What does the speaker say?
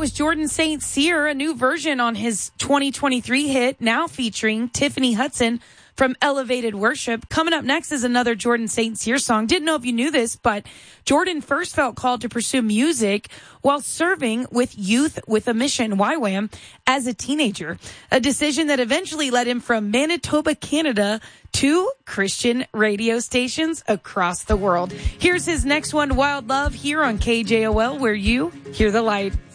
was Jordan St. Cyr, a new version on his 2023 hit, now featuring Tiffany Hudson from Elevated Worship. Coming up next is another Jordan St. Cyr song. Didn't know if you knew this, but Jordan first felt called to pursue music while serving with Youth with a Mission, YWAM, as a teenager. A decision that eventually led him from Manitoba, Canada, to Christian radio stations across the world. Here's his next one, Wild Love, here on KJOL, where you hear the light.